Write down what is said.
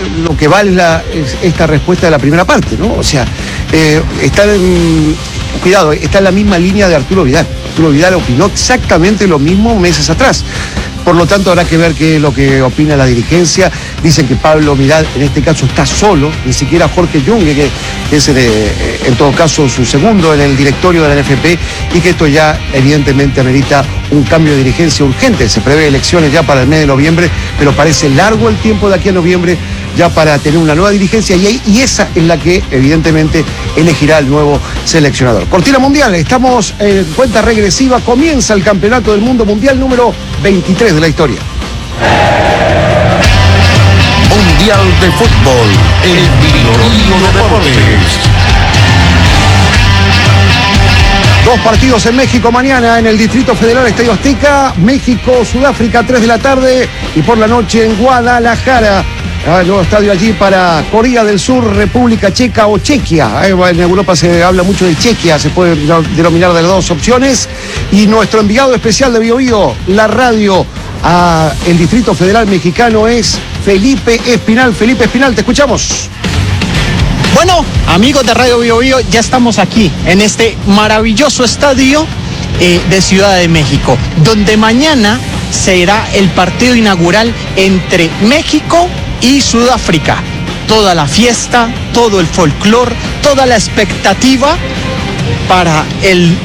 lo que vale es esta respuesta de la primera parte, ¿no? O sea, cuidado, está en la misma línea de Arturo Vidal. Arturo Vidal opinó exactamente lo mismo meses atrás. Por lo tanto, habrá que ver qué es lo que opina la dirigencia. Dicen que Pablo Vidal, en este caso, está solo, ni siquiera Jorge Junge, que es en todo caso su segundo en el directorio de la NFP, y que esto ya evidentemente amerita un cambio de dirigencia urgente. Se prevé elecciones ya para el mes de noviembre, pero parece largo el tiempo de aquí a noviembre ya para tener una nueva dirigencia, y esa es la que evidentemente elegirá el nuevo seleccionador. Cortina mundial, estamos en cuenta regresiva, comienza el Campeonato del Mundo Mundial número 23 de la historia. Mundial de Fútbol, el Vilorío Deportes. 2 partidos en México mañana en el Distrito Federal, Estadio Azteca, México, Sudáfrica, 3 de la tarde, y por la noche en Guadalajara. El nuevo estadio allí para Corea del Sur, República Checa o Chequia. En Europa se habla mucho de Chequia, se puede denominar de las dos opciones. Y nuestro enviado especial de Bío Bío, la radio a el Distrito Federal Mexicano, es Felipe Espinal. Felipe Espinal, te escuchamos. Bueno, amigos de Radio Bío Bío, ya estamos aquí en este maravilloso estadio de Ciudad de México, donde mañana será el partido inaugural entre México y Sudáfrica. Toda la fiesta, todo el folclore, toda la expectativa para el